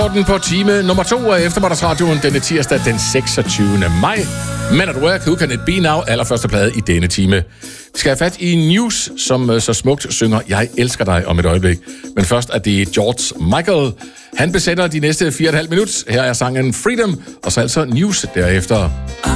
Den på time nummer 2 af eftermiddagsradioen denne tirsdag den 26. maj. Men at Work, Who Can It Be Now, allerførste plade i denne time. Vi skal have fat i News, som så smukt synger Jeg elsker dig om et øjeblik. Men først er det George Michael. Han besætter de næste 4,5 minutter. Her er sangen Freedom, og så altså News derefter.